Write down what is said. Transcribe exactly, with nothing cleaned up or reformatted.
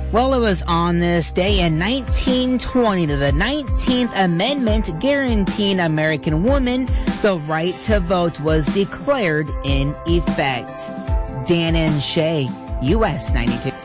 Well, it was on this day in nineteen twenty that the nineteenth Amendment guaranteeing American women the right to vote was declared in effect. Dan and Shay, U S ninety-two.